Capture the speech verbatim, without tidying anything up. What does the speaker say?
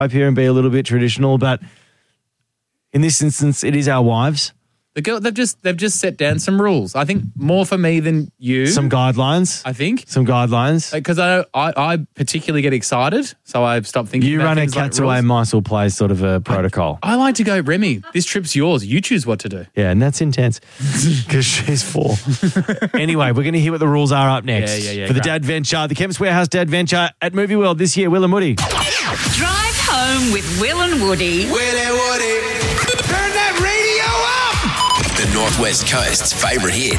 up here and be a little bit traditional, but in this instance, it is our wives. The girl, they've just they've just set down some rules. I think more for me than you. Some guidelines. I think Some guidelines. because I, I I particularly get excited, so I've stopped thinking. You about run a things like cats away, rules. mice will play sort of a protocol. I like to go, Remy. This trip's yours. You choose what to do. Yeah, and that's intense because she's four. Anyway, we're going to hear what the rules are up next. Yeah, yeah, yeah, For the great. Dad Venture, the Chemist Warehouse Dad Venture at Movie World this year. Will and Woody. Drive home with Will and Woody. Will and Woody. Turn that radio up! The Northwest Coast's favourite hits.